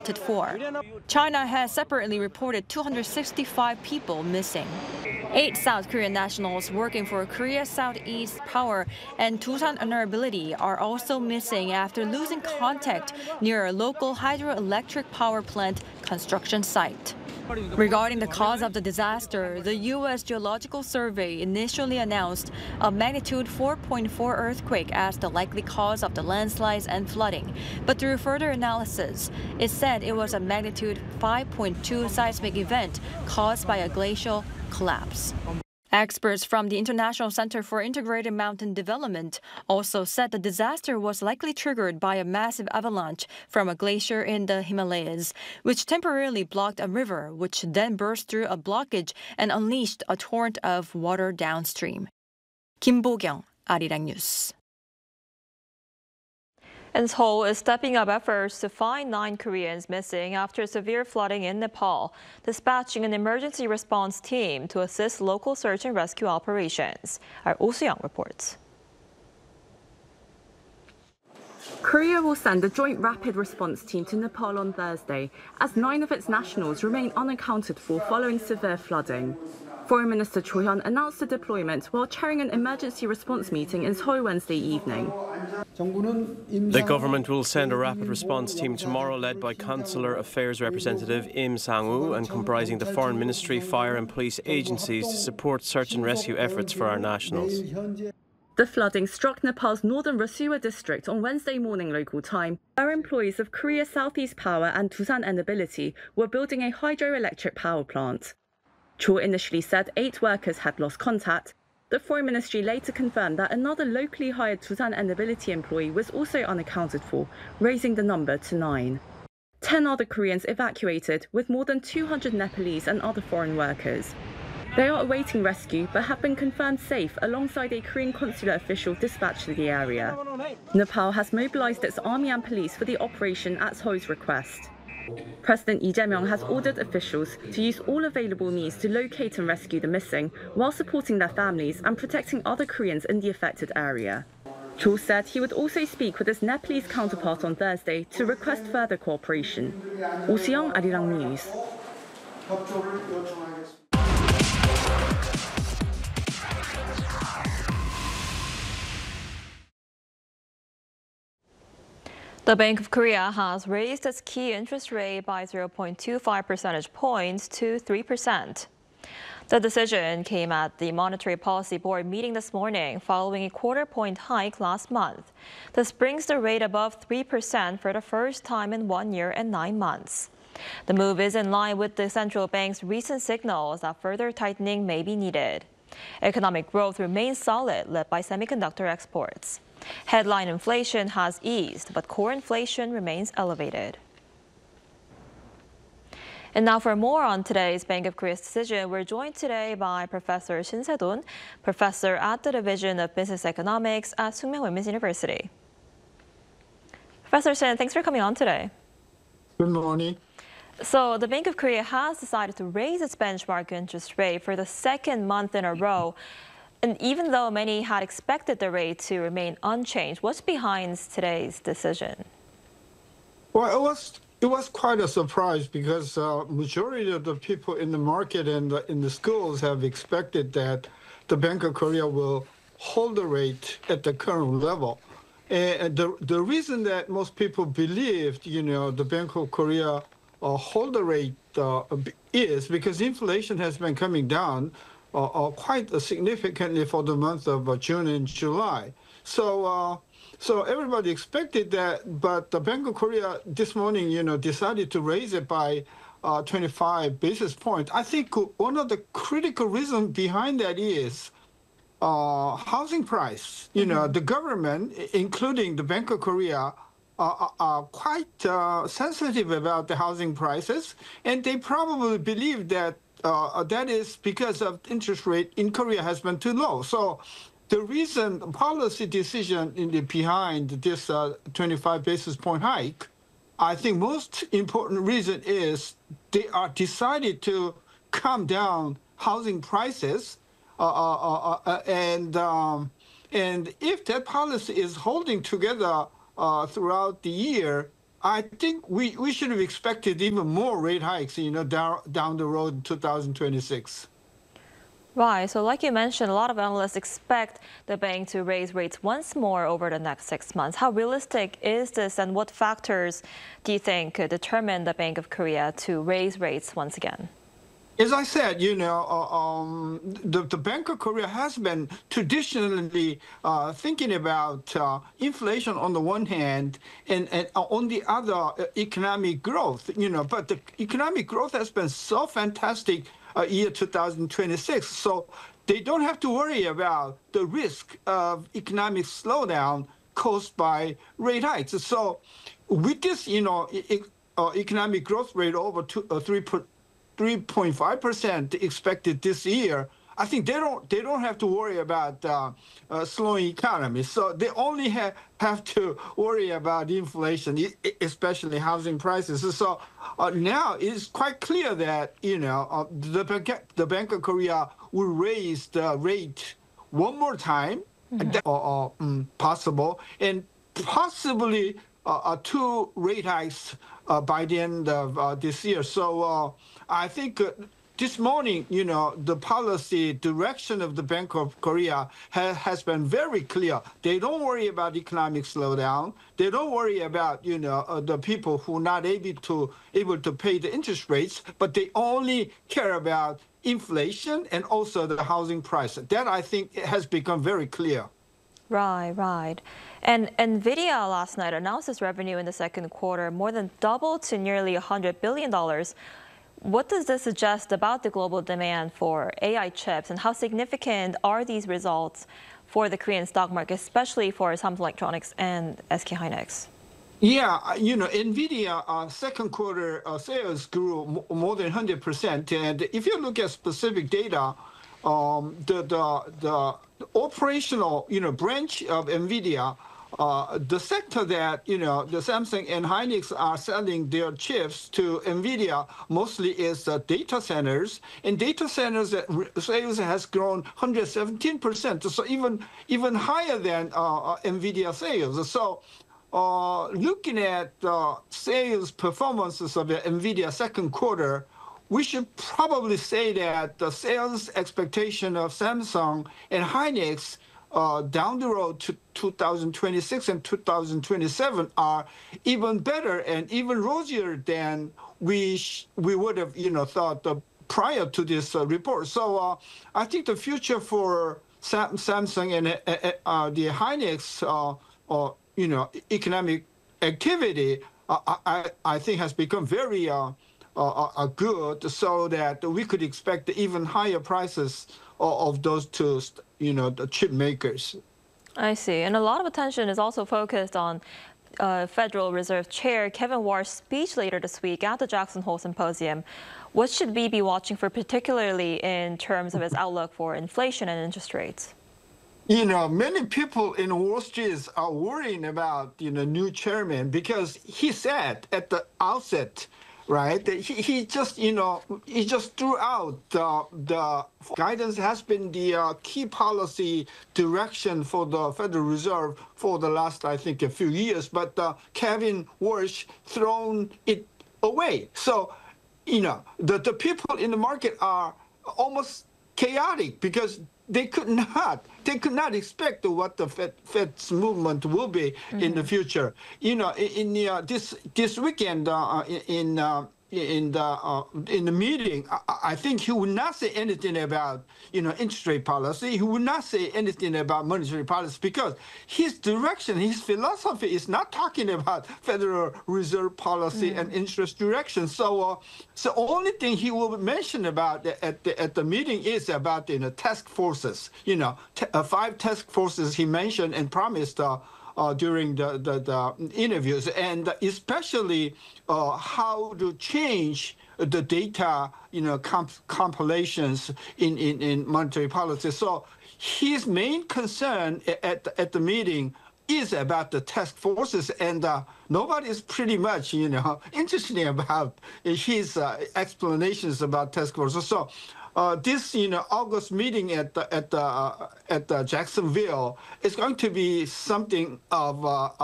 for. China has separately reported 265 people missing. 8 South Korean nationals working for Korea Southeast Power and Doosan Enerbility are also missing after losing contact near a local hydroelectric power plant construction site. Regarding the cause of the disaster, the U.S. Geological Survey initially announced a magnitude 4.4 earthquake as the likely cause of the landslides and flooding. But through further analysis, it said it was a magnitude 5.2 seismic event caused by a glacial collapse. Experts from the International Center for Integrated Mountain Development also said the disaster was likely triggered by a massive avalanche from a glacier in the Himalayas, which temporarily blocked a river, which then burst through a blockage and unleashed a torrent of water downstream. Kim Bo-kyung, Arirang News. And Seoul is stepping up efforts to find 9 Koreans missing after severe flooding in Nepal, dispatching an emergency response team to assist local search and rescue operations. Our Oh Soo-young reports. Korea will send a joint rapid response team to Nepal on Thursday, as 9 of its nationals remain unaccounted for following severe flooding. Foreign Minister Cho Hyun announced the deployment while chairing an emergency response meeting in Seoul Wednesday evening. The government will send a rapid response team tomorrow led by Consular Affairs Representative Im Sang-woo and comprising the Foreign Ministry, fire and police agencies to support search and rescue efforts for our nationals. The flooding struck Nepal's northern Rasuwa district on Wednesday morning local time, where employees of Korea Southeast Power and Doosan Enerbility were building a hydroelectric power plant. Cho initially said 8 workers had lost contact. The Foreign Ministry later confirmed that another locally hired Doosan Enerbility employee was also unaccounted for, raising the number to 9. 10 other Koreans evacuated, with more than 200 Nepalese and other foreign workers. They are awaiting rescue but have been confirmed safe alongside a Korean consular official dispatched to the area. Nepal has mobilized its army and police for the operation at Seoul's request. President Lee Jae-myung has ordered officials to use all available means to locate and rescue the missing, while supporting their families and protecting other Koreans in the affected area. Cho said he would also speak with his Nepalese counterpart on Thursday to request further cooperation. Oh Soo-young, Arirang News. The Bank of Korea has raised its key interest rate by 0.25 percentage points to 3%. The decision came at the Monetary Policy Board meeting this morning following a quarter-point hike last month. This brings the rate above 3% for the first time in 1 year and 9 months. The move is in line with the central bank's recent signals that further tightening may be needed. Economic growth remains solid, led by semiconductor exports. Headline inflation has eased, but core inflation remains elevated. And now for more on today's Bank of Korea's decision, we're joined today by Professor Shin Se-don, professor at the Division of Business Economics at Sookmyung Women's University. Professor Shin, thanks for coming on today. Good morning. So the Bank of Korea has decided to raise its benchmark interest rate for the second month in a row. And even though many had expected the rate to remain unchanged, what's behind today's decision? Well, it was quite a surprise because majority of the people in the market and in the schools have expected that the Bank of Korea will hold the rate at the current level. And the reason that most people believed, the Bank of Korea hold the rate is because inflation has been coming down quite significantly for the month of June and July. So everybody expected that, but the Bank of Korea this morning, decided to raise it by 25 basis points. I think one of the critical reasons behind that is housing price. The government, including the Bank of Korea, are quite sensitive about the housing prices, and they probably believe that that is because of interest rate in Korea has been too low. So the reason, policy decision behind this 25 basis point hike, I think most important reason is they are decided to calm down housing prices, and if that policy is holding together throughout the year, I think we should have expected even more rate hikes, down the road in 2026. Right. So like you mentioned, a lot of analysts expect the bank to raise rates once more over the next 6 months. How realistic is this, and what factors do you think could determine the Bank of Korea to raise rates once again? As I said, the Bank of Korea has been traditionally thinking about inflation on the one hand and on the other economic growth, but the economic growth has been so fantastic year 2026. So they don't have to worry about the risk of economic slowdown caused by rate hikes. So with this, economic growth rate over 3.5% expected this year, I think they don't have to worry about slowing economy. So they only have to worry about inflation, especially housing prices. So now it's quite clear that the Bank of Korea will raise the rate one more time, possible, and possibly 2 rate hikes by the end of this year. So I think this morning, the policy direction of the Bank of Korea has been very clear. They don't worry about economic slowdown. They don't worry about, the people who are not able to pay the interest rates, but they only care about inflation and also the housing price. That, I think, has become very clear. Right. And NVIDIA last night announced its revenue in the second quarter more than doubled to nearly $100 billion. What does this suggest about the global demand for AI chips, and how significant are these results for the Korean stock market, especially for Samsung Electronics and SK hynix? Yeah, NVIDIA second quarter sales grew more than 100%. And if you look at specific data, the operational, branch of NVIDIA, the sector that, the Samsung and Hynix are selling their chips to NVIDIA mostly is data centers. And data centers sales has grown 117%, so even higher than NVIDIA sales. So looking at the sales performances of the NVIDIA second quarter, we should probably say that the sales expectation of Samsung and Hynix down the road to 2026 and 2027 are even better and even rosier than we would have thought prior to this report. So I think the future for Samsung and the Hynix economic activity I think has become very good, so that we could expect even higher prices of those two, the chip makers. I see. And a lot of attention is also focused on Federal Reserve Chair Kevin Warsh's speech later this week at the Jackson Hole Symposium. What should we be watching for, particularly in terms of his outlook for inflation and interest rates? Many people in Wall Street are worrying about, new chairman, because he said at the outset, right, that he just threw out the guidance has been the key policy direction for the Federal Reserve for the last, I think, a few years. But Kevin Warsh thrown it away. So, the people in the market are almost chaotic because they could not expect what the Fed's movement will be in the future. This weekend in the meeting, I think he would not say anything about interest rate policy. He would not say anything about monetary policy, because his direction, his philosophy is not talking about Federal Reserve policy and interest direction. So the only thing he will mention about at the meeting is about task forces. 5 task forces he mentioned and promised during the interviews, and especially how to change the data, compilations in monetary policy. So his main concern at the meeting is about the task forces, and nobody is pretty much, interested about his explanations about task forces. So this August meeting at the Jacksonville is going to be something of